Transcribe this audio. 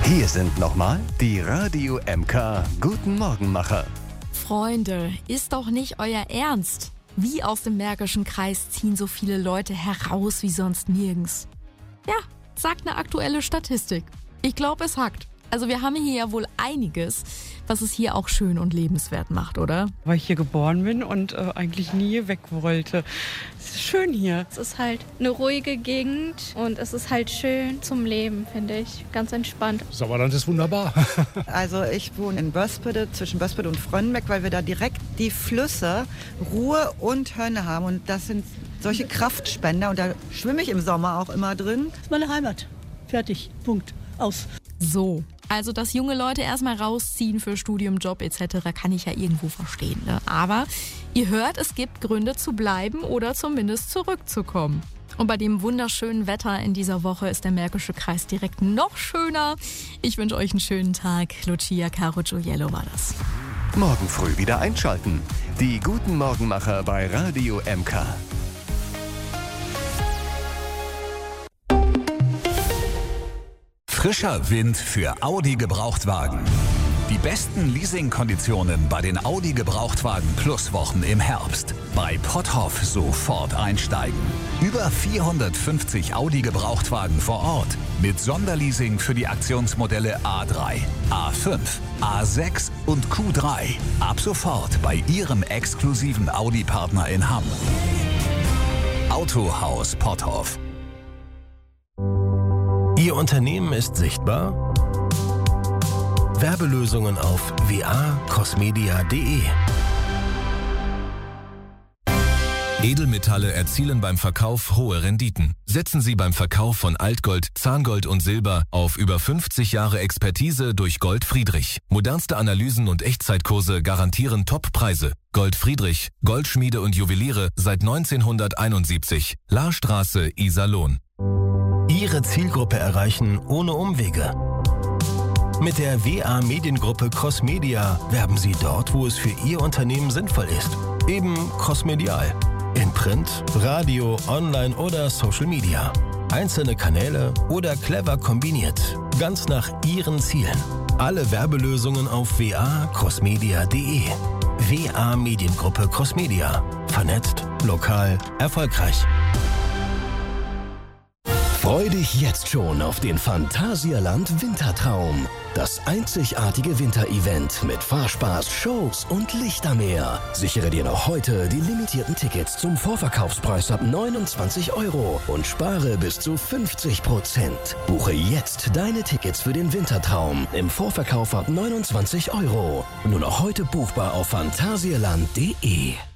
Hier sind nochmal die Radio MK Guten Morgenmacher. Freunde, ist doch nicht euer Ernst. Wie aus dem Märkischen Kreis ziehen so viele Leute heraus wie sonst nirgends. Ja, sagt eine aktuelle Statistik. Ich glaube, es hackt. Also wir haben hier ja wohl einiges, was es hier auch schön und lebenswert macht, oder? Weil ich hier geboren bin und eigentlich nie weg wollte. Es ist schön hier. Es ist halt eine ruhige Gegend und es ist halt schön zum Leben, finde ich. Ganz entspannt. Sauerland ist wunderbar. Also ich wohne in Böspede, zwischen Böspede und Frönnbeck, weil wir da direkt die Flüsse Ruhr und Hönne haben. Und das sind solche Kraftspender und da schwimme ich im Sommer auch immer drin. Das ist meine Heimat. Fertig. Punkt. Aus. So, also dass junge Leute erstmal rausziehen für Studium, Job etc. kann ich ja irgendwo verstehen. Ne? Aber ihr hört, es gibt Gründe zu bleiben oder zumindest zurückzukommen. Und bei dem wunderschönen Wetter in dieser Woche ist der Märkische Kreis direkt noch schöner. Ich wünsche euch einen schönen Tag. Lucia Caro Gioiello war das. Morgen früh wieder einschalten. Die Guten Morgenmacher bei Radio MK. Frischer Wind für Audi Gebrauchtwagen. Die besten Leasingkonditionen bei den Audi Gebrauchtwagen Plus Wochen im Herbst. Bei Potthoff sofort einsteigen. Über 450 Audi Gebrauchtwagen vor Ort. Mit Sonderleasing für die Aktionsmodelle A3, A5, A6 und Q3. Ab sofort bei Ihrem exklusiven Audi-Partner in Hamm. Autohaus Potthoff. Ihr Unternehmen ist sichtbar? Werbelösungen auf va-cosmedia.de. Edelmetalle erzielen beim Verkauf hohe Renditen. Setzen Sie beim Verkauf von Altgold, Zahngold und Silber auf über 50 Jahre Expertise durch Gold Friedrich. Modernste Analysen und Echtzeitkurse garantieren Top-Preise. Gold Friedrich, Goldschmiede und Juweliere seit 1971. Lahrstraße, Iserlohn. Ihre Zielgruppe erreichen ohne Umwege. Mit der WA Mediengruppe Crossmedia werben Sie dort, wo es für Ihr Unternehmen sinnvoll ist. Eben crossmedial. In Print, Radio, Online oder Social Media. Einzelne Kanäle oder clever kombiniert. Ganz nach Ihren Zielen. Alle Werbelösungen auf va-cosmedia.de. WA Mediengruppe Crossmedia. Vernetzt, lokal, erfolgreich. Freu dich jetzt schon auf den Phantasialand Wintertraum. Das einzigartige Winterevent mit Fahrspaß, Shows und Lichtermeer. Sichere dir noch heute die limitierten Tickets zum Vorverkaufspreis ab 29 € und spare bis zu 50%. Buche jetzt deine Tickets für den Wintertraum im Vorverkauf ab 29 €. Nur noch heute buchbar auf phantasialand.de.